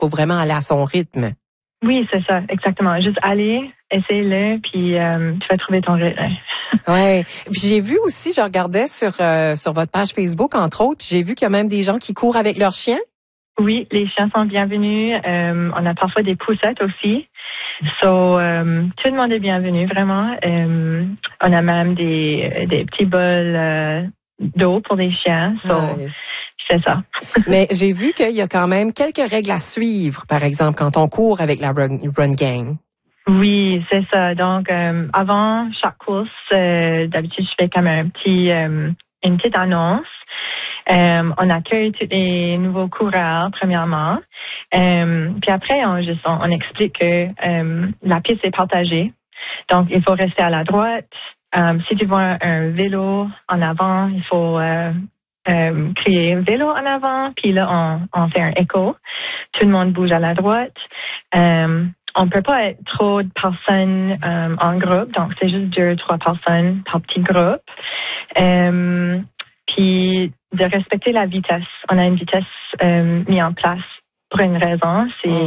Faut vraiment aller à son rythme. Oui, c'est ça, exactement. Juste aller, essaye-le, puis tu vas trouver ton rythme. Ouais. Puis j'ai vu aussi, je regardais sur votre page Facebook, entre autres, puis j'ai vu qu'il y a même des gens qui courent avec leurs chiens. Oui, les chiens sont bienvenus. On a parfois des poussettes aussi. So, tout le monde est bienvenu, vraiment. On a même des petits bols d'eau pour les chiens. So, c'est ça. Mais j'ai vu qu'il y a quand même quelques règles à suivre, par exemple, quand on court avec la Run Gang. Oui, c'est ça. Donc, avant chaque course, d'habitude, je fais comme une petite annonce. On accueille tous les nouveaux coureurs, premièrement. Puis après, on explique que la piste est partagée. Donc, il faut rester à la droite. Si tu vois un vélo en avant, il faut crier vélo en avant. Puis là, on fait un écho. Tout le monde bouge à la droite. On peut pas être trop de personnes en groupe. Donc, c'est juste 2-3 personnes par petit groupe. Puis de respecter la vitesse. On a une vitesse mise en place pour une raison.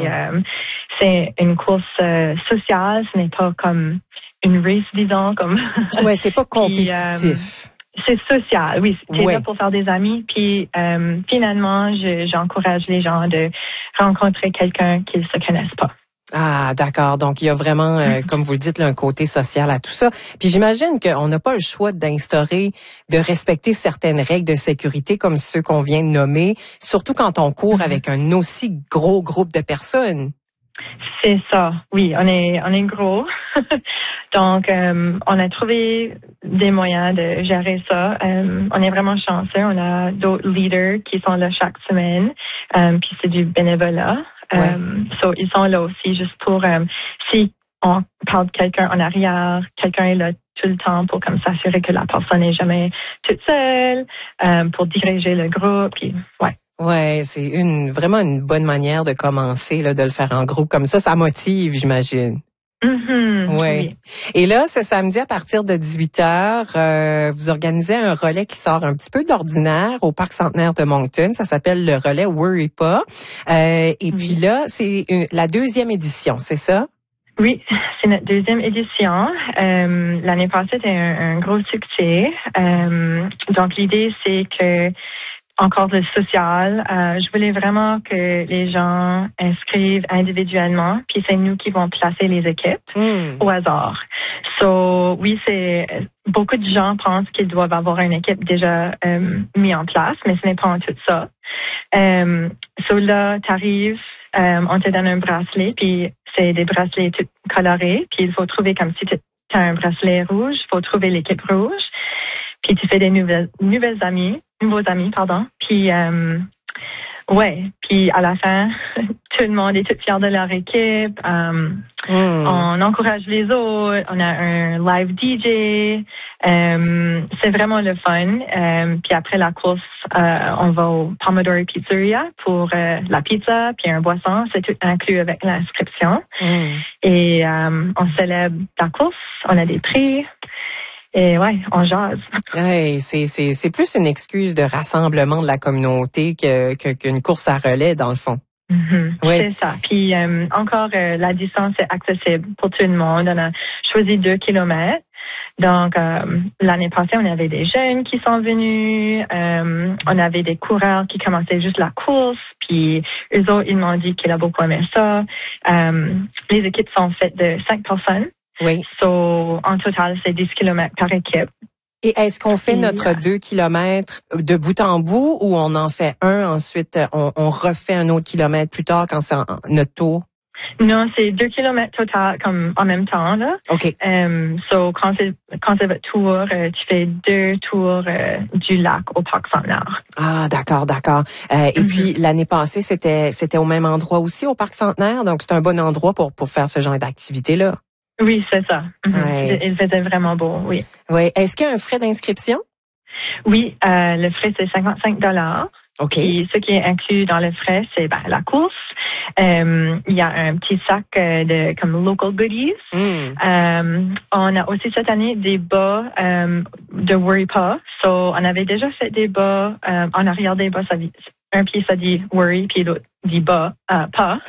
C'est une course sociale. Ce n'est pas comme une race, disons. Ouais, c'est pas compétitif. C'est social, oui. C'est là pour faire des amis. Puis finalement, j'encourage les gens de rencontrer quelqu'un qu'ils ne se connaissent pas. Ah, d'accord. Donc, il y a vraiment, comme vous le dites, là, un côté social à tout ça. Puis j'imagine qu'on n'a pas le choix de respecter certaines règles de sécurité comme ceux qu'on vient de nommer, surtout quand on court avec un aussi gros groupe de personnes. C'est ça, oui, on est gros. Donc, on a trouvé des moyens de gérer ça. On est vraiment chanceux. On a d'autres leaders qui sont là chaque semaine. Puis c'est du bénévolat. So, ils sont là aussi juste pour, si on parle de quelqu'un en arrière, quelqu'un est là tout le temps pour comme s'assurer que la personne n'est jamais toute seule, pour diriger le groupe. Puis, Ouais, c'est vraiment une bonne manière de commencer, là, de le faire en groupe comme ça. Ça motive, j'imagine. Oui. Et là, ce samedi à partir de 18h, vous organisez un relais qui sort un petit peu de l'ordinaire au Parc Centenaire de Moncton. Ça s'appelle le relais Worry Pas. Puis là, c'est la 2e édition, c'est ça? Oui, c'est notre 2e édition. L'année passée, c'était un gros succès. Donc, l'idée, c'est que encore le social. Je voulais vraiment que les gens inscrivent individuellement, puis c'est nous qui vont placer les équipes au hasard. So, oui, beaucoup de gens pensent qu'ils doivent avoir une équipe déjà mise en place, mais ce n'est pas en tout ça. So là, t'arrives, on te donne un bracelet, puis c'est des bracelets tout colorés, puis il faut trouver comme si tu as un bracelet rouge, il faut trouver l'équipe rouge, puis tu fais des nouveaux amis, puis puis à la fin, tout le monde est tout fier de leur équipe. On encourage les autres. On a un live DJ. C'est vraiment le fun. Puis après la course, on va au Pomodoro Pizzeria pour la pizza puis un boisson. C'est tout inclus avec l'inscription. Et on célèbre la course. On a des prix. Et on jase. Ouais, c'est plus une excuse de rassemblement de la communauté qu'une course à relais, dans le fond. C'est ça. Puis encore, la distance est accessible pour tout le monde. On a choisi 2 kilomètres. Donc, l'année passée, on avait des jeunes qui sont venus. On avait des coureurs qui commençaient juste la course. Puis, eux autres, ils m'ont dit qu'ils ont beaucoup aimé ça. Les équipes sont faites de 5 personnes. Oui. So, en total, c'est 10 kilomètres par équipe. Et est-ce qu'on fait notre 2 kilomètres de bout en bout ou on en fait un, ensuite on refait un autre kilomètre plus tard quand c'est notre tour? Non, c'est 2 kilomètres total, comme en même temps, là. OK. So, quand c'est votre tour, tu fais 2 tours du lac au Parc Centenaire. Ah, d'accord. Et puis, l'année passée, c'était au même endroit aussi, au Parc Centenaire. Donc, c'est un bon endroit pour faire ce genre d'activité-là. Oui, c'est ça. Il faisait vraiment beau, oui. Oui. Est-ce qu'il y a un frais d'inscription? Oui, le frais, c'est $55. OK. Et ce qui est inclus dans le frais, c'est la course. Il y a un petit sac de comme local goodies. On a aussi cette année des bas de Worry Pas. So, on avait déjà fait des bas en arrière des bas. Un pied, ça dit Worry, puis l'autre dit bas, pas.